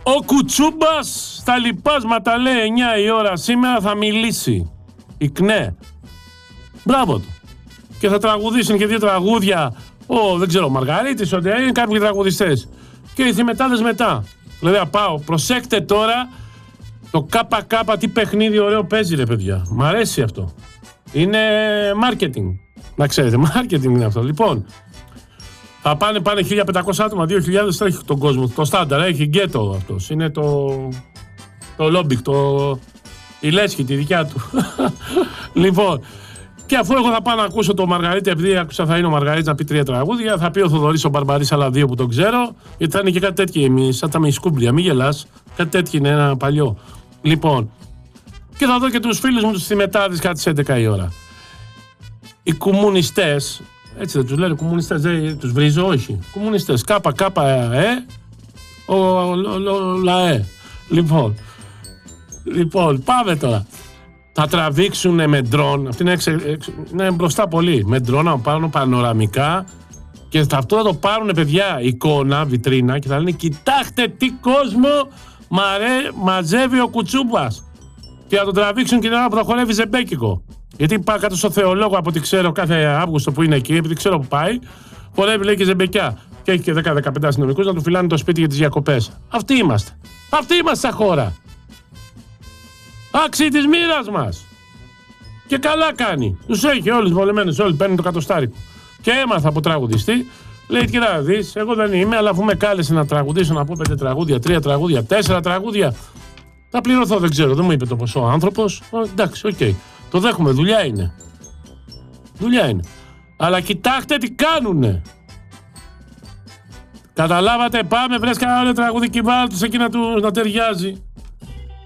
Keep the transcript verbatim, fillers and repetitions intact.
Ο Κουτσούμπας στα λοιπάσματα λέει εννιά η ώρα σήμερα θα μιλήσει. Η ΚΝΕ. Μπράβο του. Και θα τραγουδήσουν και δύο τραγούδια. Ο, δεν ξέρω, ο Μαργαρίτης, ότι είναι κάποιοι τραγουδιστές. Και οι θυμετάδες μετά. Δηλαδή θα πάω. Προσέξτε τώρα το ΚΚ τι παιχνίδι ωραίο παίζει ρε παιδιά. Μ' αρέσει αυτό. Είναι marketing. Να ξέρετε, marketing είναι αυτό. Λοιπόν, θα πάνε, πάνε χίλια πεντακόσια άτομα, δύο χιλιάδες θα έχει τον κόσμο. Το στάνταρ, έχει γκέτο αυτός. Είναι το, το λόμπικ, το, η λέσχη, τη δικιά του. Λοιπόν, και αφού εγώ θα πάω να ακούσω το Μαργαρίτη, επειδή άκουσα θα είναι ο Μαργαρίτης να πει τρία τραγούδια, θα πει ο Θοδωρής ο Μπαρμπαρής άλλα δύο που τον ξέρω, γιατί θα είναι και κάτι τέτοιο, σαν τα μισκούμπλια, μην γελάς, κάτι τέτοιο είναι ένα παλιό. Λοιπόν, και θα δω και τους φίλους μου τους θυμετάδες κάτι στις έντεκα η ώρα. Οι κομμουνιστές, έτσι δεν τους λένε κομμουνιστές, δεν τους βρίζω, όχι. Κομμουνιστές, κάπα κάπα ε, ο, ο, ο, λαέ. Λοιπόν, λοιπόν, πάμε τώρα. Θα τραβήξουν με ντρόν, αυτή είναι, εξε, εξε, είναι μπροστά πολύ, με ντρόν να πάρουν πανοραμικά και αυτό θα το πάρουν παιδιά εικόνα, βιτρίνα και θα λένε κοιτάξτε τι κόσμο μαρέ, μαζεύει ο Κουτσούμπας και θα τον τραβήξουν και να προχωρεύει ζεμπέκικο. Γιατί πάει κάτω στο Θεολόγο από ό,τι ξέρω κάθε Αύγουστο που είναι εκεί, επειδή ξέρω που πάει, χορεύει λέει και ζεμπεκιά. Και έχει και δέκα δεκαπέντε αστυνομικούς να του φυλάνε το σπίτι για τις διακοπές. Αυτοί είμαστε. Αυτοί είμαστε σαν χώρα. Άξιοι της μοίρας μας. Και καλά κάνει. Τους έχει όλους βολεμένους, όλοι παίρνουν το κατοστάρικο. Και έμαθα από τραγουδιστή. Λέει, κοίτα να δεις, εγώ δεν είμαι, αλλά αφού με κάλεσε να τραγουδήσω, να πω πέντε τραγούδια, τρία τραγούδια, τέσσερα τραγούδια, θα πληρωθώ, δεν ξέρω, δεν μου είπε το ποσό ο άνθρωπος. Ο, εντάξει, οκ. Okay. Το δέχομαι, δουλειά είναι. Δουλειά είναι. Αλλά κοιτάξτε τι κάνουνε. Καταλάβατε, πάμε, βρες κανένα τραγούδι και βάλ' τους εκεί να, του, να ταιριάζει.